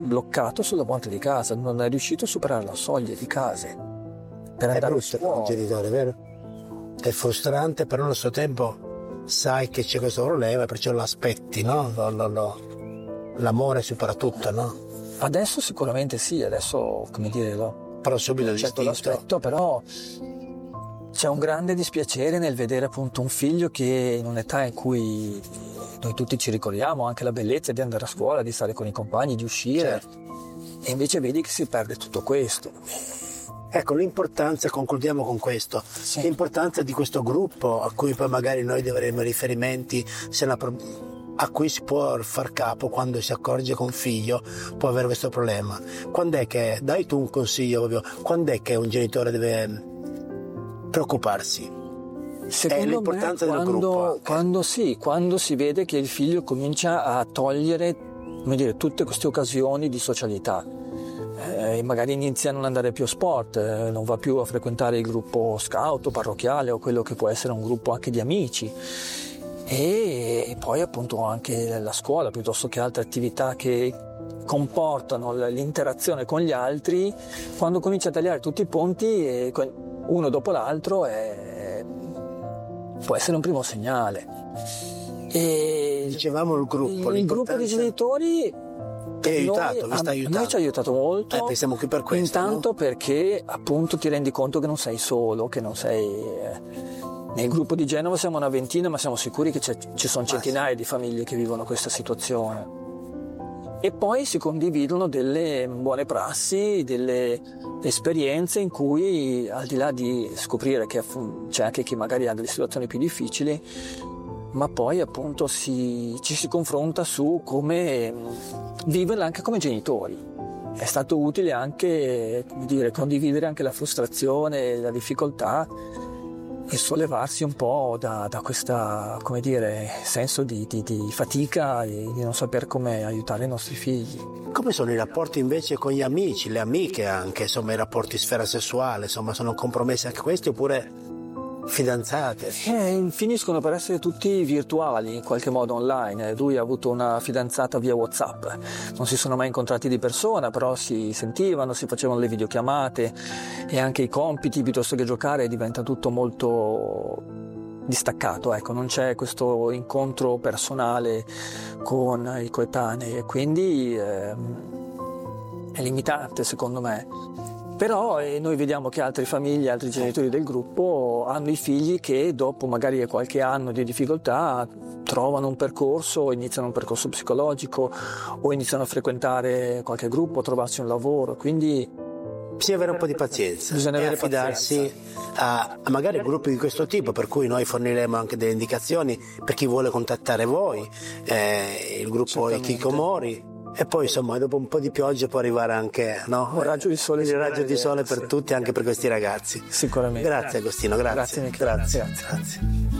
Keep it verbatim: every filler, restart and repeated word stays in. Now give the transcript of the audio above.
bloccato sulla porta di casa, non è riuscito a superare la soglia di case per È andare brutto per un genitore, vero? È frustrante, però allo stesso tempo sai che c'è questo problema e perciò lo aspetti, no? Lo, lo, lo, l'amore supera tutto, no? Adesso sicuramente sì, adesso come dire lo, Però subito certo distinto. l'aspetto, però c'è un grande dispiacere nel vedere appunto un figlio che in un'età in cui noi tutti ci ricordiamo anche la bellezza di andare a scuola, di stare con i compagni, di uscire, Certo. e invece vedi che si perde tutto questo. Ecco, l'importanza, concludiamo con questo, Sì. l'importanza di questo gruppo a cui poi magari noi dovremo riferimenti, se una pro- a cui si può far capo quando si accorge che un figlio può avere questo problema. Quando è che, dai tu un consiglio proprio, quando è che un genitore deve preoccuparsi? Secondo È l'importanza me, del quando, gruppo anche. quando sì, quando si vede che il figlio comincia a togliere, come dire, tutte queste occasioni di socialità. Eh, magari inizia a non andare più a sport, eh, non va più a frequentare il gruppo scout o parrocchiale o quello che può essere un gruppo anche di amici, e, e poi appunto anche la scuola piuttosto che altre attività che comportano l'interazione con gli altri. Quando comincia a tagliare tutti i ponti eh, uno dopo l'altro è, può essere un primo segnale. E Dicevamo il gruppo, il gruppo di genitori ti ha aiutato, noi, vi sta a aiutando. noi ci ha aiutato molto, Eh, siamo qui per questo, intanto no? perché appunto ti rendi conto che non sei solo, che non sei eh, nel gruppo di Genova siamo una ventina, ma siamo sicuri che c'è, ci sono centinaia di famiglie che vivono questa situazione, e poi si condividono delle buone prassi, delle esperienze in cui, al di là di scoprire che c'è anche chi magari ha delle situazioni più difficili, ma poi appunto si, ci si confronta su come viverla anche come genitori. È stato utile anche, come dire, condividere anche la frustrazione, la difficoltà e sollevarsi un po' da, da questa, come dire, senso di, di, di fatica e di non saper come aiutare i nostri figli. Come sono i rapporti invece con gli amici, le amiche anche, insomma i rapporti in sfera sessuale, insomma sono compromessi anche questi oppure fidanzate? Eh, finiscono per essere tutti virtuali, in qualche modo online. Lui ha avuto una fidanzata via WhatsApp, non si sono mai incontrati di persona, però si sentivano, si facevano le videochiamate, e anche i compiti piuttosto che giocare diventa tutto molto distaccato, ecco, non c'è questo incontro personale con i coetanei, e quindi ehm, è limitante secondo me. Però eh, noi vediamo che altre famiglie, altri genitori del gruppo hanno i figli che dopo magari qualche anno di difficoltà trovano un percorso, iniziano un percorso psicologico o iniziano a frequentare qualche gruppo, trovarsi un lavoro, quindi bisogna avere un po' di pazienza Bisogna e avere affidarsi a, a magari gruppi di questo tipo, per cui noi forniremo anche delle indicazioni per chi vuole contattare voi, eh, il gruppo Hikikomori. E poi insomma dopo un po' di pioggia può arrivare anche, no? un raggio di sole, il raggio di sole per sì. tutti, anche per questi ragazzi. Sicuramente. Grazie Agostino, grazie. Grazie, Michele. grazie. Grazie. grazie.